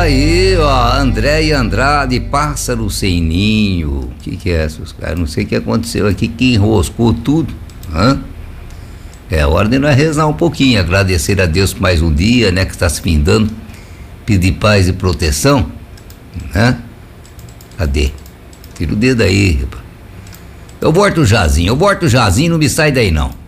aí, ó, André e Andrade, pássaro sem ninho. Que é isso, cara? Não sei o que aconteceu aqui, que enroscou tudo. Hã? É hora de nós rezar um pouquinho, agradecer a Deus por mais um dia, né, que está se findando, pedir paz e proteção, né? Cadê? Tira o dedo aí, rapaz. Eu volto o jazinho, não me sai daí não.